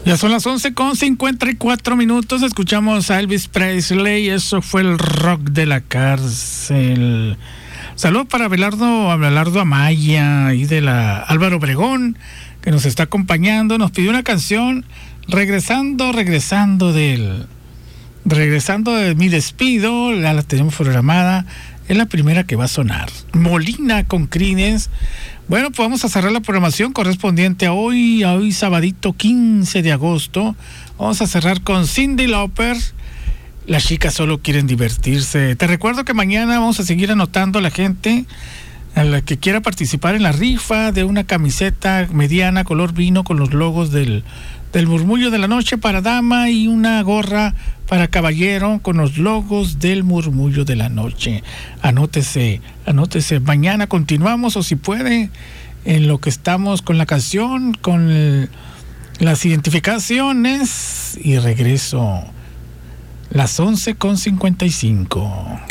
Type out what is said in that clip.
Ya son las 11:54. Escuchamos a Elvis Presley. Eso fue el rock de la cárcel. Saludos para Abelardo Amaya y de la Álvaro Obregón, que nos está acompañando. Nos pidió una canción regresando de mi despido. Ya la tenemos programada. Es la primera que va a sonar. Molina con Crines. Bueno, pues vamos a cerrar la programación correspondiente a hoy sabadito 15 de agosto. Vamos a cerrar con Cyndi Lauper. Las chicas solo quieren divertirse. Te recuerdo que mañana vamos a seguir anotando a la gente a la que quiera participar en la rifa de una camiseta mediana color vino con los logos del Murmullo de la Noche para dama y una gorra para caballero con los logos del Murmullo de la Noche. Anótese. Mañana continuamos, o si puede, en lo que estamos con la canción, con las identificaciones, y regreso las 11:55.